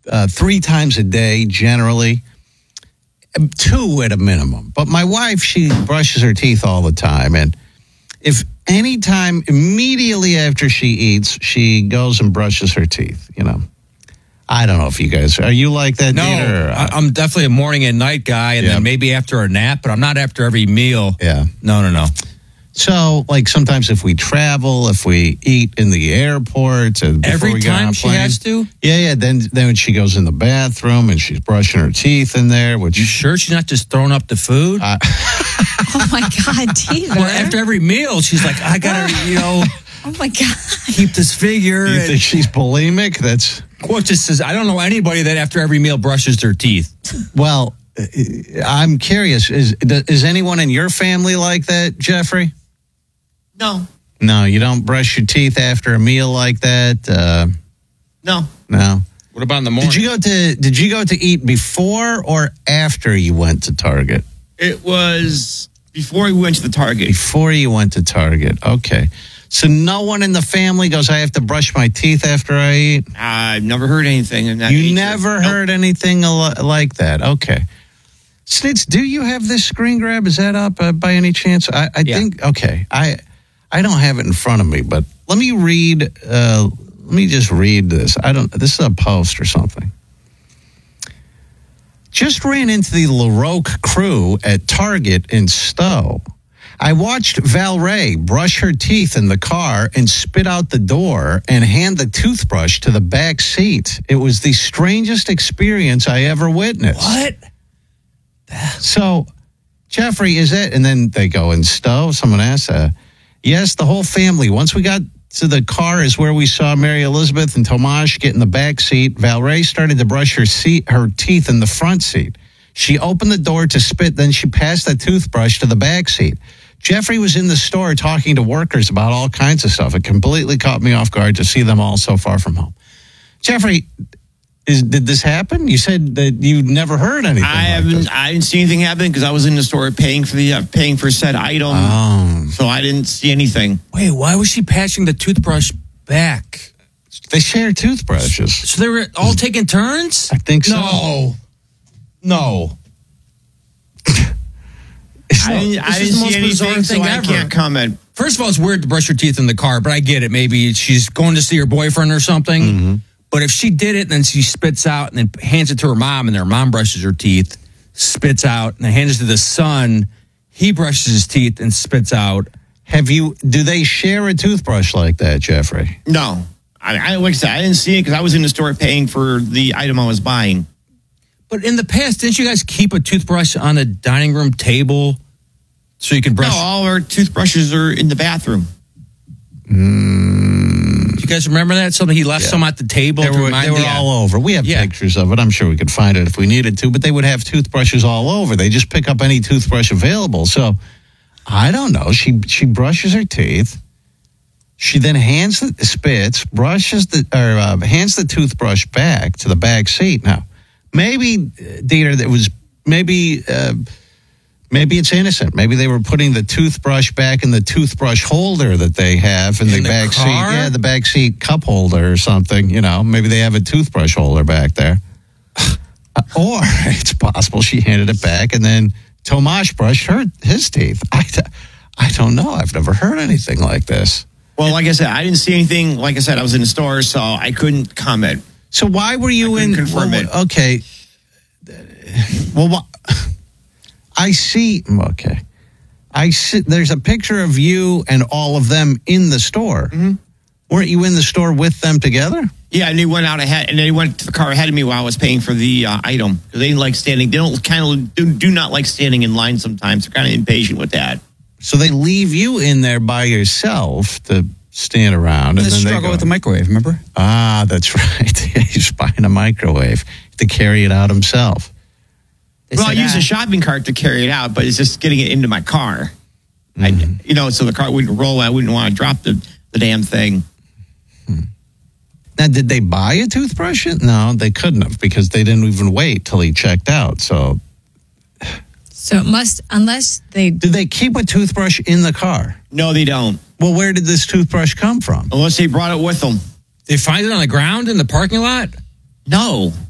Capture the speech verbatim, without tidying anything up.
uh, three times a day, generally. Two at a minimum. But my wife, she brushes her teeth all the time. And if any time immediately after she eats, she goes and brushes her teeth, you know. I don't know if you guys, are you like that? No, Dieter? I- I'm definitely a morning and night guy, and Yeah. then maybe after a nap, but I'm not after every meal. Yeah. No, no, no. So, like, sometimes if we travel, if we eat in the airport, and before Every we get on time a she plane, has to? Yeah, yeah. Then, then when she goes in the bathroom and she's brushing her teeth in there, which You sure she's not just throwing up the food? Uh, Oh my God, Dieter. well, after every meal, she's like, I gotta, you know, Oh my God. keep this figure. do you and- think she's bulimic? That's Well, it just says, I don't know anybody that after every meal brushes their teeth. well. uh, I'm curious. Is is anyone in your family like that, Jeffrey? No, No, you don't brush your teeth after a meal like that. Uh, no. no. What about in the morning? Did you go to Did you go to eat before or after you went to Target? It was before we went to the Target. Before you went to Target. Okay. So no one in the family goes, I have to brush my teeth after I eat? I've never heard anything in that. You nature. never Nope. heard anything al- like that. Okay. Snitz, do you have this screen grab? Is that up uh, by any chance? I, I Yeah. think, okay. I I don't have it in front of me, but let me read, uh, let me just read this. I don't, this is a post or something. Just ran into the LaRoque crew at Target in Stowe. I watched Val Ray brush her teeth in the car and spit out the door and hand the toothbrush to the back seat. It was the strangest experience I ever witnessed. What? So, Jeffrey, is that? And then they go in Stowe. Someone asked, uh, yes, the whole family. Once we got to the car is where we saw Mary Elizabeth and Tomash get in the back seat. Val Ray started to brush her seat, her teeth in the front seat. She opened the door to spit, then she passed the toothbrush to the back seat. Jeffrey was in the store talking to workers about all kinds of stuff. It completely caught me off guard to see them all so far from home. Jeffrey, is, did this happen? You said that you never heard anything. I like haven't. this. I didn't see anything happen because I was in the store paying for the uh, paying for said item. Oh. So I didn't see anything. Wait, why was she patching the toothbrush back? They share toothbrushes. So they were all taking turns? I think so. No. No. I didn't, I This didn't is the most see bizarre anything, so thing I ever. can't comment. First of all, it's weird to brush your teeth in the car, but I get it. Maybe she's going to see her boyfriend or something. Mm-hmm. But if she did it and then she spits out and then hands it to her mom and then her mom brushes her teeth, spits out, and then hands it to the son, he brushes his teeth and spits out. Have you? Do they share a toothbrush like that, Jeffrey? No, I, I like I said, I didn't see it because I was in the store paying for the item I was buying. But in the past, didn't you guys keep a toothbrush on the dining room table so you can brush? No, all our toothbrushes are in the bathroom. Do you guys remember that? Something he left Yeah. some at the table. They to were, remind they were the- all over. We have Yeah. pictures of it. I'm sure we could find it if we needed to, but they would have toothbrushes all over. They just pick up any toothbrush available. So I don't know. She she brushes her teeth. She then hands the spits, brushes the or uh, hands the toothbrush back to the back seat. Now, maybe uh, Dieter, that was maybe uh, maybe it's innocent. Maybe they were putting the toothbrush back in the toothbrush holder that they have in, In the, the back car? seat. Yeah, the back seat cup holder or something. You know, maybe they have a toothbrush holder back there. Uh, or it's possible she handed it back and then Tomash brushed her his teeth. I, I don't know. I've never heard anything like this. Well, like I said, I didn't see anything. Like I said, I was in the store, so I couldn't comment. So why were you I couldn't in? confirm well, it. Okay. Well, wha- I see. Okay, I see. There's a picture of you and all of them in the store. Mm-hmm. Weren't you in the store with them together? Yeah, and they went out ahead, and they went to the car ahead of me while I was paying for the uh, item because they didn't like standing. They don't kind of do, do not like standing in line. Sometimes they're kind of impatient with that. So they leave you in there by yourself to stand around, and The then they struggle go. with the microwave, remember? Ah, that's right. He's buying a microwave to carry it out himself. They well, I said, use ah, a shopping cart to carry it out, but it's just getting it into my car. I, you know, so the cart wouldn't roll. I wouldn't want to drop the, the damn thing. Now, did they buy a toothbrush? No, they couldn't have because they didn't even wait till he checked out. So, So it must, unless they, did they keep a toothbrush in the car? No, they don't. Well, where did this toothbrush come from? Unless they brought it with them. They find it on the ground in the parking lot? No.